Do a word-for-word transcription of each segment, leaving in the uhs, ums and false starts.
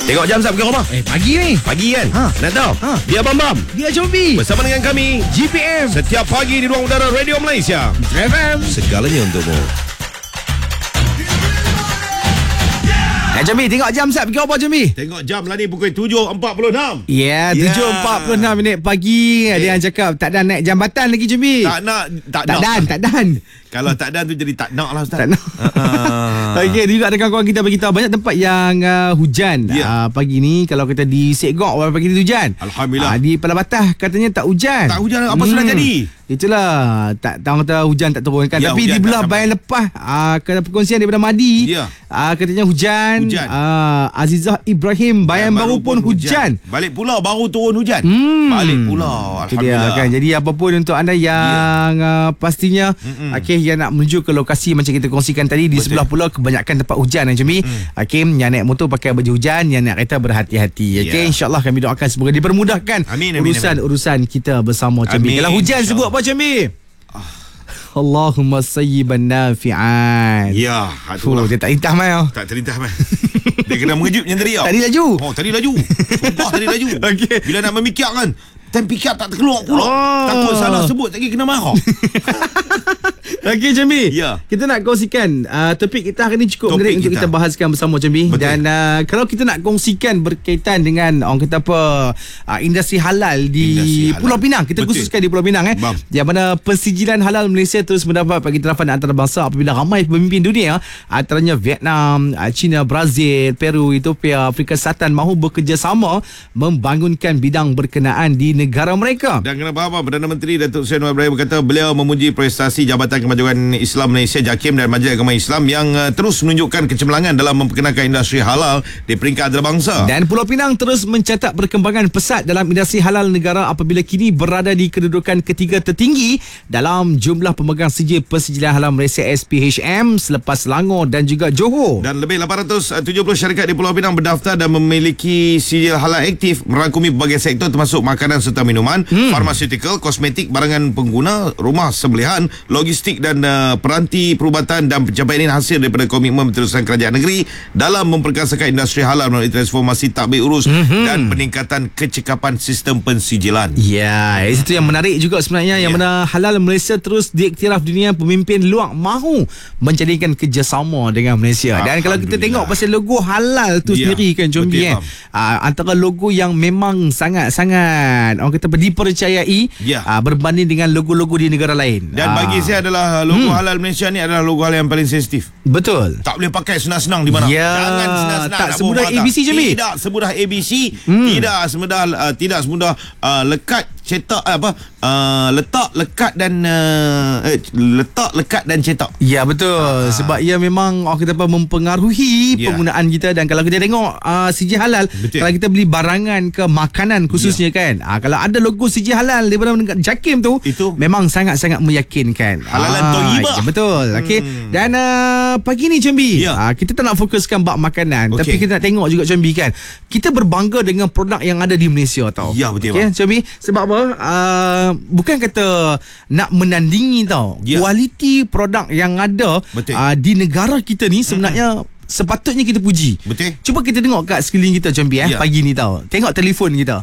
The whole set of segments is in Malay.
Tengok jam Sab ke rumah? Eh, pagi ni. Pagi kan? Ha. Nak tahu? Ha. Dia Bam Bam Dia Combi. bersama dengan kami G P M. setiap pagi di ruang udara Radio Malaysia. F M. Segalanya untukmu. Eh, Combi, tengok jam Sab ke apa, Combi? Tengok jam lah ni pukul tujuh empat puluh enam. Ya, yeah, Ya. tujuh empat puluh enam minit pagi. Eh. Dia yang cakap tak ada naik jambatan lagi, Combi. Tak nak, tak, Tak nak. dan, tak dan. Kalau tak dan tu jadi tak nak lah Ustaz. Tak nak. Uh-uh. Okey, juga ada kawan-kawan kita beritahu banyak tempat yang uh, hujan Ya. uh, pagi ni. Kalau kita di Segok pagi ni hujan. Alhamdulillah. Uh, di Pelabatah katanya tak hujan. Tak hujan, apa sudah jadi? Itulah, tak tahu kata hujan tak turun kan. Ya, Tapi hujan di belah tak bayan lepas uh, kena perkongsian daripada Madi. Ya. Uh, katanya hujan. Hujan. Uh, Azizah Ibrahim bayan baru, pun hujan. Balik pulau baru turun hujan. Hmm. Balik pulau. Itu dia Alhamdulillah. kan. Jadi apapun untuk anda yang yeah. uh, pastinya okey yang nak menuju ke lokasi macam kita kongsikan tadi di Betul. sebelah pulau kebanyakan tempat hujan kan Cumi. Mm. Okey, yang naik motor pakai baju hujan, yang naik kereta berhati-hati. Okey, Yeah. insya-Allah kami doakan semoga dipermudahkan Amin, amin, urusan-urusan kita bersama Cumi. Amin, Kalau hujan insya sebut Allah. apa Cumi? Allahumma sayyiban nafi'an. Ya, Fuh, itulah. dia tak intah mai. Oh. Tak terlintas man. Dia kena mengejut yang tadi. Tadi laju. Oh, tadi laju. Sumpah tadi laju. Okey. Bila nak memikir kan, time pikir tak terkeluar pula. Oh. Takut salah sebut lagi kena marah. Okey Jambi. Ya. Kita nak kongsikan uh, topik kita hari ni cukup Topik menarik untuk kita. kita bahaskan bersama Jambi. Betul. Dan uh, kalau kita nak kongsikan berkaitan dengan orang kata apa uh, industri halal di Industri halal. Pulau Pinang. Kita Betul. khususkan di Pulau Pinang eh. Bam. Yang mana pensijilan halal Malaysia terus mendapat pengiktirafan antarabangsa apabila ramai pemimpin dunia antaranya Vietnam, uh, China, Brazil, Peru, Ethiopia, Afrika Selatan mahu bekerjasama membangunkan bidang berkenaan di negara mereka. Dan kena faham, Perdana Menteri Datuk Seri Anwar Ibrahim berkata beliau memuji prestasi Jabatan Kemajuan Islam Malaysia JAKIM dan Majlis Agama Islam yang uh, terus menunjukkan kecemerlangan dalam memperkenalkan industri halal di peringkat antarabangsa. Dan Pulau Pinang terus mencatat perkembangan pesat dalam industri halal negara apabila kini berada di kedudukan ketiga tertinggi dalam jumlah pemegang sijil Persijilan Halal Malaysia S P H M selepas Selangor dan juga Johor. Dan lebih lapan ratus tujuh puluh syarikat di Pulau Pinang berdaftar dan memiliki sijil halal aktif merangkumi berbagai sektor termasuk makanan serta minuman, hmm. farmaceutical, kosmetik, barangan pengguna, rumah sembelihan, logistik dan uh, peranti perubatan, dan pencapaian ini hasil daripada komitmen berterusan kerajaan negeri dalam memperkasakan industri halal melalui transformasi tadbir urus hmm. dan peningkatan kecekapan sistem pensijilan. Ya, itu yang menarik juga sebenarnya yang Ya. mana halal Malaysia terus diiktiraf dunia, pemimpin luar mahu menjadikan kerjasama dengan Malaysia. Dan kalau kita tengok pasal logo halal tu Ya, sendiri kan Combi betul, eh. faham. Uh, antara logo yang memang sangat-sangat orang kata dipercayai Ya. uh, berbanding dengan logo-logo di negara lain. Dan Ah, bagi saya adalah logo Hmm. halal Malaysia ni adalah logo halal yang paling sensitif. betul. Tak boleh pakai senang-senang di mana. Ya, Jangan senang-senang. tak nak semudah bawa mata. A B C je, Mi. Tidak semudah A B C. Hmm. Tidak semudah uh, tidak semudah uh, lekat, cetak uh, apa? Uh, letak, lekat dan uh, eh, letak, lekat dan cetak. Ya betul. Sebab ia memang orang kata apa mempengaruhi Ya. penggunaan kita. Dan kalau kita tengok uh, sijil halal, Betul. kalau kita beli barangan ke makanan khususnya kan, uh, kalau ada logo sijil halal daripada JAKIM tu, Itu. memang sangat-sangat meyakinkan. Halalan Ah, thayyibah. ya, betul. Okey. Hmm. Dan uh, pagi ni Combi, Ya. uh, kita tak nak fokuskan bab makanan, Okey. tapi kita nak tengok juga Combi kan. Kita berbangga dengan produk yang ada di Malaysia tau. Ya, betul, Okey, bang. Combi, sebab apa? Uh, bukan kata nak menandingi tau. Ya. Kualiti produk yang ada Betul. uh, di negara kita ni sebenarnya mm-hmm. sepatutnya kita puji. Betul. Cuba kita tengok kat sekeliling kita Combi eh Ya. pagi ni tau. Tengok telefon kita.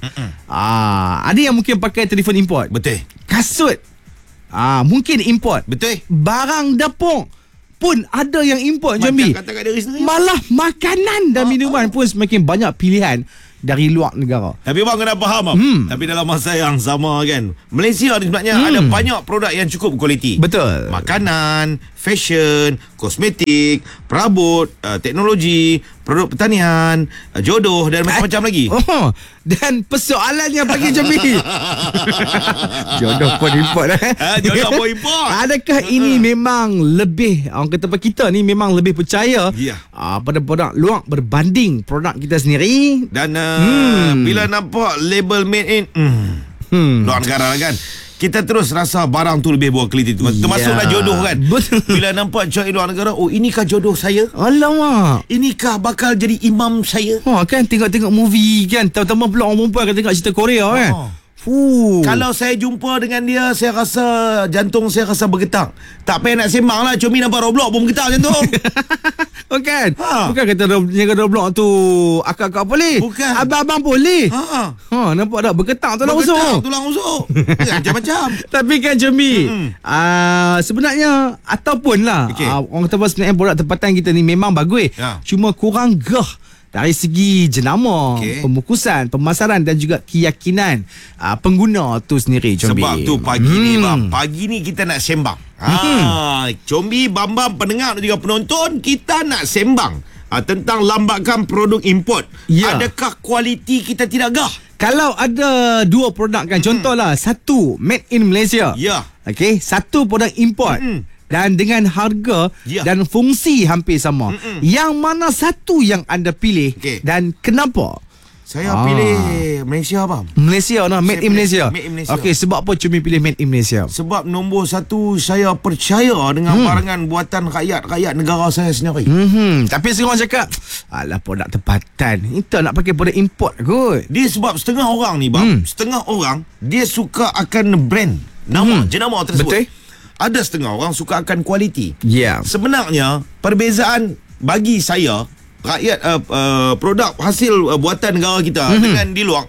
Ah, ada yang mungkin pakai telefon import. Betul. Kasut. Ah, mungkin import. Betul. Barang dapur pun ada yang import Macam Combi. kata kat diri sendiri. Malah makanan dan minuman pun semakin banyak pilihan dari luar negara. Tapi bang kena faham Hmm. Tapi dalam masa yang sama kan, Malaysia ni sebenarnya Hmm. ada banyak produk yang cukup kualiti. Betul. Makanan, fashion, kosmetik, perabot, uh, teknologi, produk pertanian, uh, jodoh dan macam-macam lagi. Oh, dan persoalannya pagi Jambi. Jodoh pun import eh. Ah, jodoh pun import. Adakah ini memang lebih orang kata apa, kita ni memang lebih percaya Ya. uh, pada produk luar berbanding produk kita sendiri? Dan uh, Hmm. bila nampak label made in hmm, Hmm. luar negara kan, kita terus rasa barang tu lebih berkualiti. Termasuklah Ya. jodoh kan. Betul. Bila nampak cari luar negara, oh inikah jodoh saya? Alamak. Inikah bakal jadi imam saya? Oh, kan tengok-tengok movie kan, terutama pula orang perempuan kan tengok cerita Korea kan. Oh. Fuh. Kalau saya jumpa dengan dia, saya rasa jantung saya rasa bergetar. Tak payah nak sembang lah. Comi nampak Roblox pun bergetar jantung. Bukan Ha. Bukan kata Niaga Roblox tu akak-akak boleh. Bukan. Abang-abang boleh. Ha. Ha, nampak tak bergetar tulang Bergetar rusuk. tulang rusuk. Ya, macam-macam. Tapi kan Jembi, Mm-mm. uh, sebenarnya ataupun lah Okey. uh, orang kata apa, sebenarnya produk tempatan kita ni memang bagus. Ya. Cuma kurang gah dari segi jenama, Okey. pemukusan, pemasaran dan juga keyakinan uh, pengguna tu sendiri Jembi. Sebab tu pagi hmm. ni bang, Hmm. pagi ni kita nak sembang. Ha, Combi, Bambam, pendengar dan juga penonton, kita nak sembang ha, tentang lambakan produk import. Ya. Adakah kualiti kita tidak gah? Kalau ada dua produk kan, hmm. contohlah satu made in Malaysia. Ya. Okey, satu produk import. Mm-mm. Dan dengan harga Ya. dan fungsi hampir sama. Mm-mm. Yang mana satu yang anda pilih Okey. dan kenapa? Saya Ah. pilih Malaysia bang. Malaysia lah, made Saya in pilih Malaysia. made in Malaysia. Okey, sebab apa Cumi pilih made in Malaysia? Sebab nombor satu, saya percaya dengan Hmm. barangan buatan rakyat-rakyat negara saya sendiri. Hmm, tapi seorang cakap, alah produk tempatan. Kita nak pakai produk import kot. Dia sebab setengah orang ni bang, Hmm. setengah orang dia suka akan brand nama, Hmm. jenama tersebut. Betul. Ada setengah orang suka akan kualiti. Ya. Yeah. Sebenarnya perbezaan bagi saya rakyat uh, uh, produk hasil uh, buatan negara kita mm-hmm. dengan di luar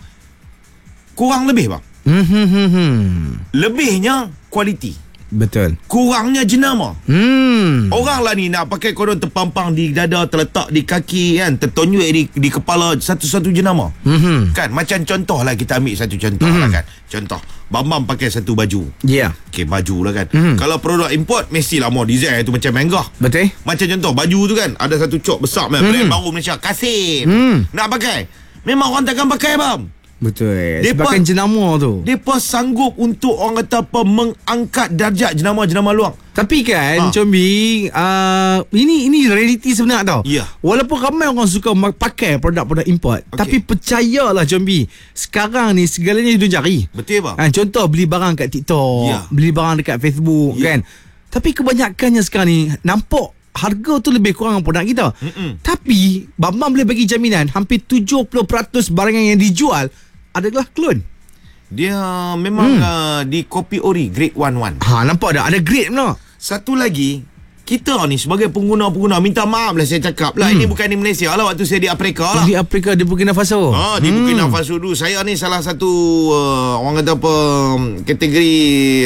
kurang lebih bang. Hmm, hmm, hmm, hmm. Lebihnya kualiti, Betul. kurangnya jenama. Hmm. Orang lah ni nak pakai kodon terpampang di dada, terletak di kaki kan, tertonjok di di kepala satu-satu jenama. Hmm. Kan macam contoh lah, kita ambil satu contoh Mhm. lah kan. Contoh Bambam pakai satu baju. Ya. Yeah. Okey, baju lah kan. Mhm. Kalau produk import mestilah mau design tu macam megah. Betul. Macam contoh baju tu kan, ada satu cok besar mm. brand Mhm. baru Malaysia, Kasim. Hmm. Nak pakai, memang orang takkan pakai bang. Betul. Depa- Sebabkan jenama tu. Depa sanggup untuk orang kata apa, mengangkat darjat jenama-jenama luar. Tapi kan, Ha. Combi, uh, ini ini realiti sebenar tau. Ya. Walaupun ramai orang suka mak- pakai produk-produk import, Okey. tapi percayalah Combi, sekarang ni segalanya hidup jari. Betul bang? Ha, contoh beli barang kat TikTok, Ya. beli barang dekat Facebook, Ya. kan. Tapi kebanyakannya sekarang ni nampak harga tu lebih kurang produk kita. Mm-mm. Tapi Bambam boleh bagi jaminan hampir tujuh puluh peratus barangan yang dijual adalah klon. Dia memang hmm. uh, di kopi ori grade one one. Ha, nampak tak? Ada grade pula. Satu lagi, kita ni sebagai pengguna-pengguna, minta maaf lah saya cakap lah, Hmm. ini bukan di Malaysia lah, waktu saya di Afrika lah. Di Afrika, di Burkina Faso. Ha, di Burkina Faso dulu. Saya ni salah satu uh, orang kata apa, kategori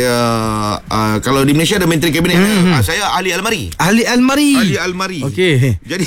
uh, uh, kalau di Malaysia ada menteri kabinet. Hmm. Uh, saya ahli almari. Ahli almari. Ahli almari. Okey. Jadi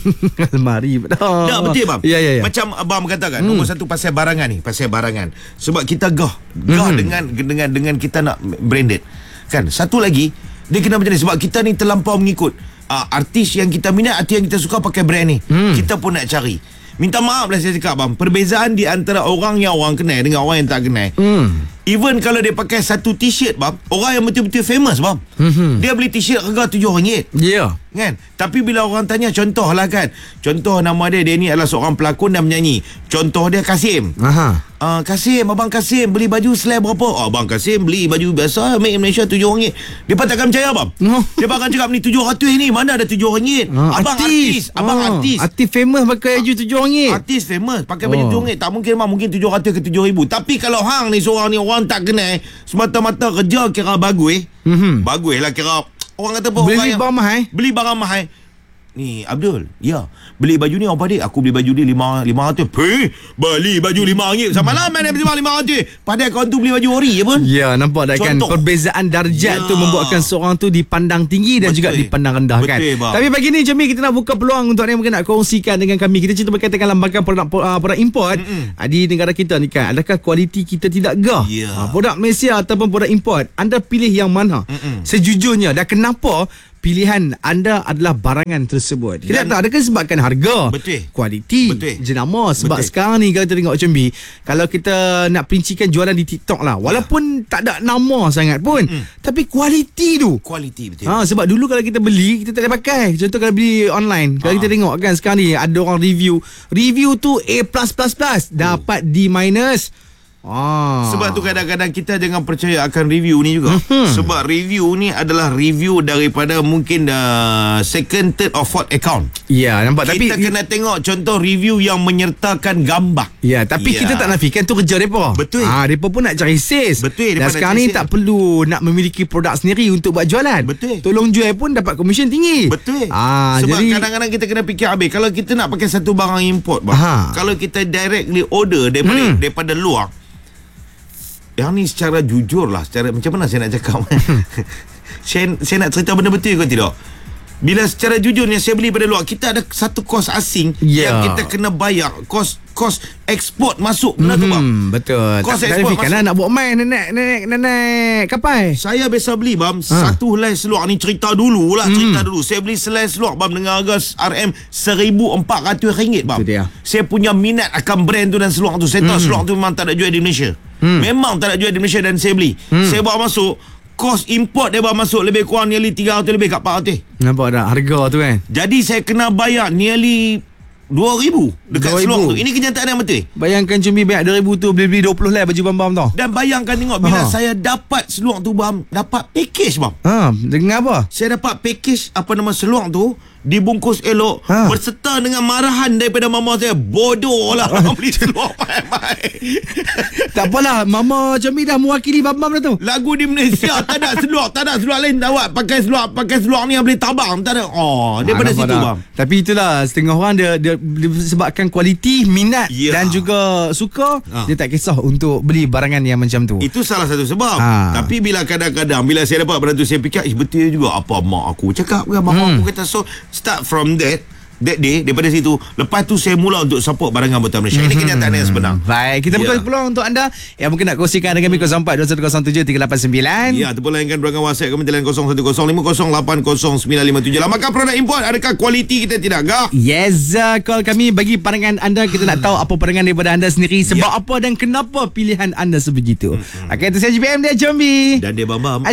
Almari betul. tak betul bang. Ya ya ya. Macam abang katakan, hmm. nombor satu pasal barangan ni, pasal barangan. Sebab kita gah, gah Hmm. dengan dengan dengan kita nak branded. Kan? Satu lagi, dia kena macam ni sebab kita ni terlampau mengikut uh, artis yang kita minat, artis yang kita suka pakai brand ni. Hmm. Kita pun nak cari. Minta maaf lah saya cakap bang, perbezaan di antara orang yang orang kenal dengan orang yang tak kenal. Hmm. Even kalau dia pakai satu t-shirt bang, orang yang betul-betul famous bang, Hmm. dia beli t-shirt harga tujuh ringgit. Ya. Kan? Tapi bila orang tanya, contoh lah kan, contoh nama dia, dia ni adalah seorang pelakon dan penyanyi. Contoh dia Kasim. Aha. Uh, Kasim, Abang Kasim beli baju selai berapa? Oh, Abang Kasim beli baju biasa made in Malaysia tujuh ringgit. Dia pun takkan percaya bang. Oh. Dia bakal cakap ni tujuh ratus ni, mana ada tujuh ringgit? Ah, Abang artis, Abang Ah, artis. Artis famous pakai baju tujuh ringgit. Artis famous pakai baju Oh. tujuh ringgit. Tak mungkin bang, mungkin tujuh ratus ke tujuh ribu. Tapi kalau hang ni seorang ni orang tak kenal, semata-mata kerja kira bagus. Mhm. Bagus lah kira. Orang kata apa? Beli orang yang- barang mahal. Beli barang mahal. Ni Abdul, ya, beli baju ni apa dik? Aku beli baju dia lima lima ratus. Hei, beli baju lima ringgit. Sama lah mana beli lima ratus. Padahal kawan tu beli baju ori je pun. Ya, nampak tak kan, Contoh. perbezaan darjat Ya. tu membuatkan seorang tu dipandang tinggi dan Betul. juga dipandang rendah. Kan. Betul, bang. Tapi pagi ni Jemi, kita nak buka peluang untuk anda yang mungkin nak kongsikan dengan kami. Kita cerita berkaitan dengan lambakan produk uh, produk import uh, di negara kita ni kan. Adakah kualiti kita tidak gah? Ya. Uh, produk Malaysia ataupun produk import, anda pilih yang mana? Mm-mm. Sejujurnya, dan kenapa pilihan anda adalah barangan tersebut? Kita Dan- tak, adakah sebabkan harga, Betul. kualiti, Betul. jenama? Sebab Betul. sekarang ni kalau kita tengok Cembi, kalau kita nak perincikan jualan di TikTok lah, walaupun tak ada nama sangat pun, Mm-mm. tapi kualiti tu. Kualiti betul. Ha, sebab dulu kalau kita beli, kita tak boleh pakai. Contoh kalau beli online, kalau Ha. kita tengok kan sekarang ni ada orang review, review tu A plus plus plus, dapat D minus. Ah. Sebab tu kadang-kadang kita jangan percaya akan review ni juga. Mm-hmm. Sebab review ni adalah review daripada mungkin uh, second, third or fourth account. Ya, nampak. Kita Tapi kena tengok contoh review yang menyertakan gambar. ya, tapi Ya. kita tak nafikan tu kerja mereka. Betul. Ah, mereka pun nak cari sales. Betul, Dan mereka nak sekarang cari ni sales. tak perlu nak memiliki produk sendiri untuk buat jualan. Betul. Tolong jual pun dapat komisen tinggi. Betul. Ah, Sebab jadi kadang-kadang kita kena fikir habis. Kalau kita nak pakai satu barang import, bang, Aha. kalau kita directly order daripada Hmm. daripada luar, yang ni secara jujur lah, secara macam mana saya nak cakap? saya, saya nak cerita benda betul ke tidak? Bila secara jujurnya saya beli pada luar, kita ada satu kos asing Ya. yang kita kena bayar, kos kos ekspor masuk, benar tu bang? Hmm, betul. Kos Tak ekspor nafikan masuk. lah nak buat main nenek nenek nenek kapal. Saya biasa beli bam Ha. satu helai seluar ni, cerita dulu lah, cerita dulu. Saya beli selai seluar bam dengan harga R M seribu empat ratus ringgit bam. Itu dia. Saya punya minat akan brand tu dan seluar tu. Saya tahu seluar tu memang tak ada jual di Malaysia. Memang tak ada jual di Malaysia dan saya beli. Saya bawa masuk, kos import dia bawa masuk lebih kurang nearly tiga ratus lebih kat empat ratus. Nampak tak harga tu kan? Jadi saya kena bayar nearly dua ribu dekat dua ribu. seluar tu. Ini kenyataan yang betul. Bayangkan cumi banyak dua ribu tu beli-beli dua puluh lah baju bam-bam tau. Dan bayangkan tengok bila Aha. saya dapat seluar tu bam, dapat package bam. Ha, dengan apa? Saya dapat package apa nama seluar tu dibungkus elok, Ha. berserta dengan marahan daripada mama saya. Bodoh lah orang beli seluar mai-mai. Tak apalah, Mama Cumi dah mewakili bam-bam dah tu. Lagu di Malaysia tak ada seluar, tak ada seluar lain awak pakai seluar, pakai seluar ni yang boleh tabang, tak ada. Oh, daripada Ah, nampak situ tak? bang. Tapi itulah, setengah orang dia, dia, dia sebabkan kualiti, minat Ya. dan juga suka, Ah. dia tak kisah untuk beli barangan yang macam tu. Itu salah satu sebab. Ha. Tapi bila kadang-kadang bila saya dapat benda tu, saya fikir, eh betul juga apa mak aku cakap ke, mak Hmm. aku kata. So start from that that day, daripada situ, lepas tu saya mula untuk support barangan buatan Malaysia. Ini kenyataan yang sebenar. Baik, kita Ya. buka peluang untuk anda yang mungkin nak kongsikan dengan kami kosong empat dua satu kosong tujuh tiga lapan sembilan. Ya, ataupun lainkan berangan WhatsApp kami talian kosong satu kosong lima kosong lapan kosong sembilan lima tujuh. Lamakan produk import, adakah kualiti kita tidak gah? Yes, uh, call kami bagi pandangan anda. Kita nak tahu apa pandangan daripada anda sendiri, sebab Ya. apa dan kenapa pilihan anda sebegitu. Okey, itu saya G P M dia Jombi. Dan dia bam-bam.